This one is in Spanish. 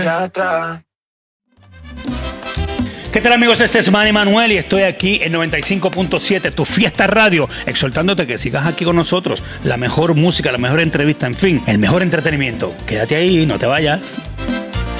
¿Qué tal, amigos? Este es Manny Manuel y estoy aquí en 95.7, tu fiesta radio, exhortándote que sigas aquí con nosotros. La mejor música, la mejor entrevista, en fin, el mejor entretenimiento. Quédate ahí, no te vayas.